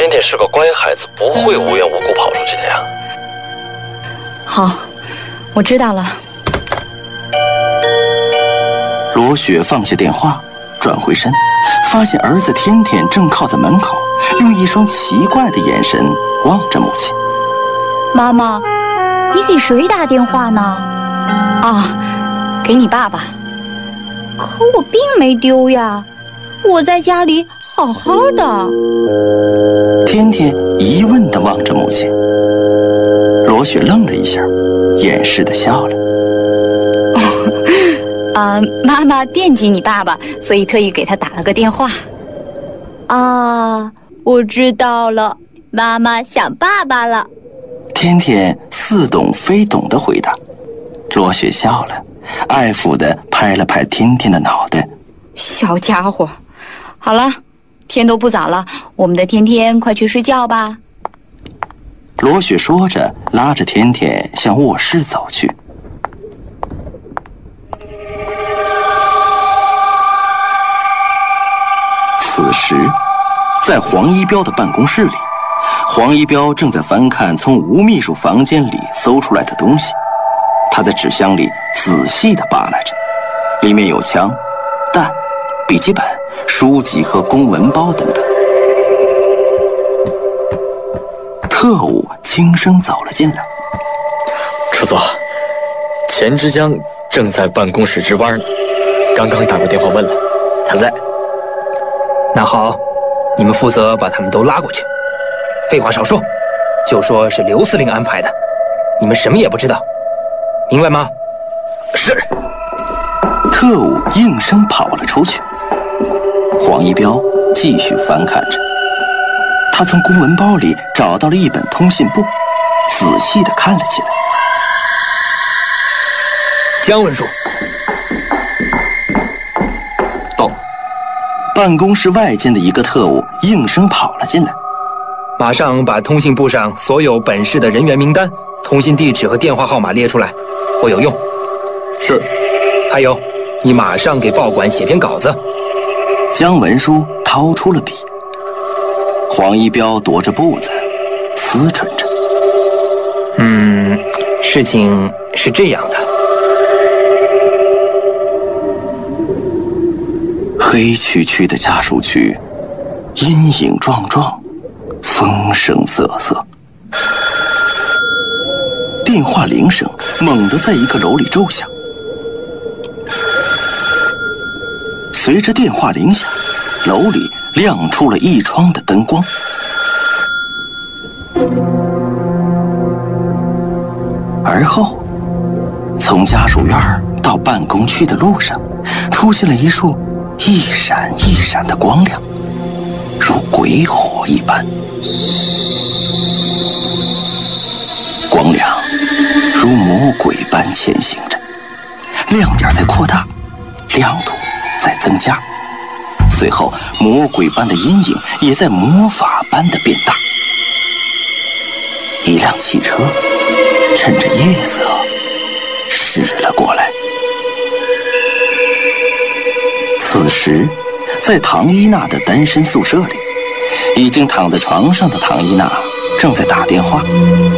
天天是个乖孩子，不会无缘无故跑出去的呀。 好，我知道了。 罗雪放下电话，转回身，发现儿子天天正靠在门口，用一双奇怪的眼神望着母亲。 妈妈，你给谁打电话呢？啊，给你爸爸。可我并没丢呀，我在家里好好的。 天天疑问地望着母亲。罗雪愣了一下，掩饰地笑了。 妈妈惦记你爸爸，所以特意给他打了个电话。啊，我知道了，妈妈想爸爸了。 天天似懂非懂地回答。罗雪笑了，爱抚地拍了拍天天的脑袋。 小家伙，好了，天都不早了，我们的天天快去睡觉吧。 罗雪说着，拉着天天向卧室走去。此时，在黄一彪的办公室里，黄一彪正在翻看从吴秘书房间里搜出来的东西。他在纸箱里仔细地扒拉着，里面有枪、弹、笔记本、书籍和公文包等等。特务轻声走了进来。 车座，钱之江正在办公室值班呢，刚刚打过电话问了，他在。 那好，你们负责把他们都拉过去。废话少说，就说是刘司令安排的，你们什么也不知道，明白吗？ 是。 特务应声跑了出去。黄一彪继续翻看着，他从公文包里找到了一本通信簿，仔细地看了起来。 江文书到。办公室外间的一个特务应声跑了进来。 马上把通信簿上所有本市的人员名单、通信地址和电话号码列出来，我有用。 是。 还有，你马上给报馆写篇稿子。 江文书掏出了笔，黄一彪踱着步子，思忖着。 事情是这样的。 黑黢黢的家属区，阴影幢幢，风声瑟瑟。电话铃声猛地在一个楼里骤响，随着电话铃响，楼里亮出了一窗的灯光。而后，从家属院到办公区的路上，出现了一束一闪一闪的光亮，如鬼火一般。光亮如魔鬼般前行着，亮点在扩大，亮度在增加，随后魔鬼般的阴影也在魔法般的变大。一辆汽车趁着夜色驶了过来。此时，在唐一娜的单身宿舍里，已经躺在床上的唐一娜正在打电话。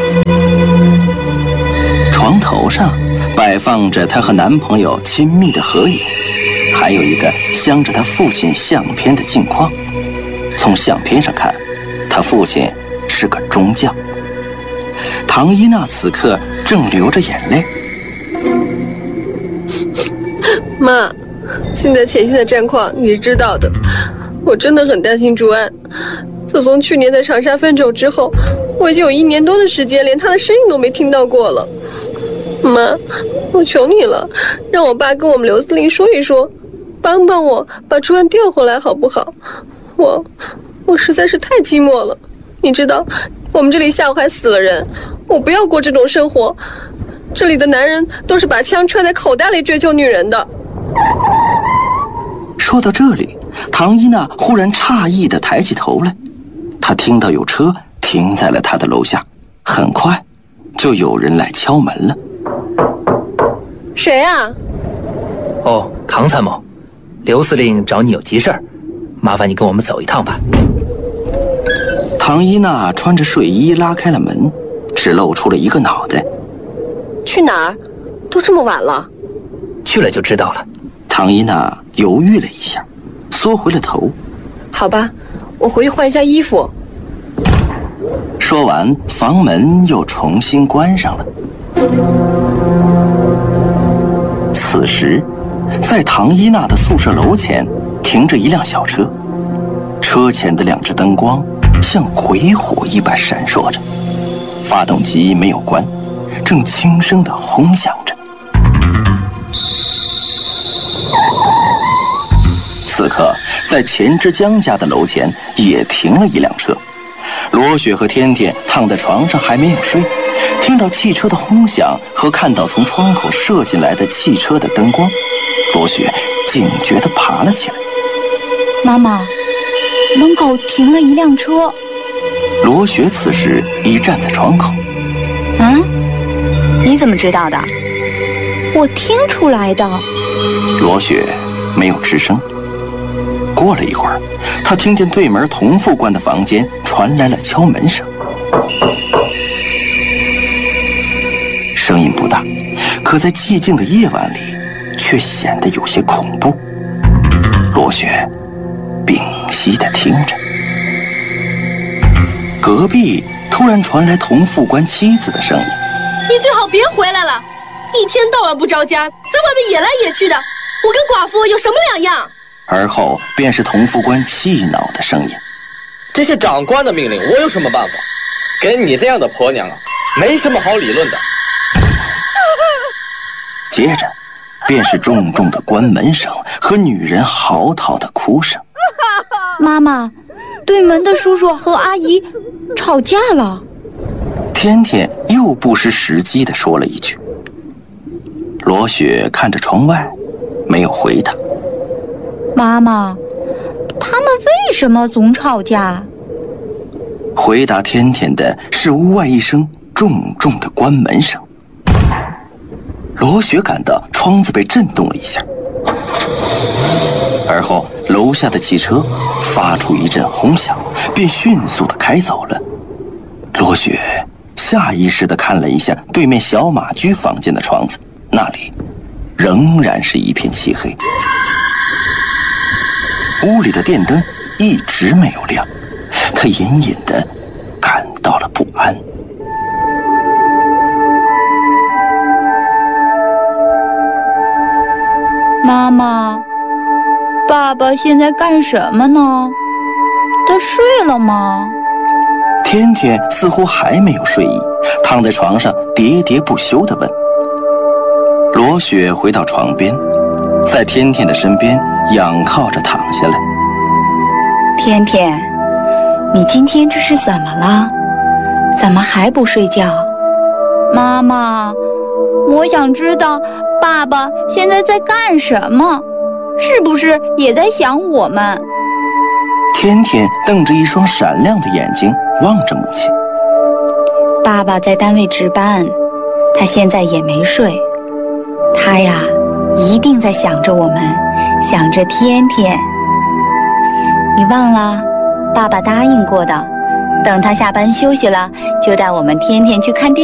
床头上摆放着她和男朋友亲密的合影，还有一个镶着她父亲相片的镜框。从相片上看，她父亲是个中将。唐一娜此刻正流着眼泪。 妈，现在前线的战况你是知道的，我真的很担心朱安。自从去年在长沙分手之后，我已经有1年多的时间连他的声音都没听到过了。妈，我求你了，让我爸跟我们刘司令说一说，帮帮我把朱安调回来好不好？我实在是太寂寞了。你知道我们这里下午还死了人，我不要过这种生活。这里的男人都是把枪揣在口袋里追求女人的。 说到这里，唐一娜忽然诧异地抬起头来，她听到有车停在了她的楼下，很快就有人来敲门了。 谁啊？ 哦，唐参谋，刘司令找你有急事儿，麻烦你跟我们走一趟吧。 唐一娜穿着睡衣拉开了门，只露出了一个脑袋。 去哪儿？都这么晚了。 去了就知道了。 唐一娜犹豫了一下，缩回了头。 好吧，我回去换一下衣服。 说完，房门又重新关上了。此时，在唐一娜的宿舍楼前停着一辆小车，车前的2只灯光像鬼火一般闪烁着，发动机没有关，正轻声地轰响着。此刻，在钱之江家的楼前也停了一辆车。罗雪和天天躺在床上还没有睡，听到汽车的轰响和看到从窗口射进来的汽车的灯光，罗雪警觉地爬了起来。 妈妈，门口停了一辆车。 罗雪此时已站在窗口。 你怎么知道的？我听出来的。 罗雪没有吱声。过了一会儿，她听见对门童副官的房间传来了敲门声，声音不大，可在寂静的夜晚里却显得有些恐怖。罗雪屏息地听着，隔壁突然传来童副官妻子的声音：“ 你最好别回来了，一天到晚不着家，在外面野来野去的，我跟寡妇有什么两样？” 而后便是童副官气恼的声音：“ 这是长官的命令，我有什么办法？跟你这样的婆娘啊，没什么好理论的。” 接着便是重重的关门声和女人嚎啕的哭声。 妈妈，对门的叔叔和阿姨吵架了。 天天又不失时机地说了一句。罗雪看着窗外，没有回答。 妈妈，他们为什么总吵架？ 回答天天的是屋外一声重重的关门声。罗雪感到窗子被震动了一下，而后楼下的汽车发出一阵轰响，便迅速地开走了。罗雪下意识地看了一下对面小马驹房间的窗子，那里仍然是一片漆黑，屋里的电灯一直没有亮，她隐隐地感到了不安。 妈妈，爸爸现在干什么呢？他睡了吗？ 天天似乎还没有睡意，躺在床上喋喋不休地问。罗雪回到床边，在天天的身边仰靠着躺下来。 天天，你今天这是怎么了？怎么还不睡觉？妈妈，我想知道爸爸现在在干什么，是不是也在想我们？ 天天瞪着一双闪亮的眼睛望着母亲。 爸爸在单位值班，他现在也没睡。他呀，一定在想着我们，想着天天。你忘了，爸爸答应过的，等他下班休息了，就带我们天天去看电影。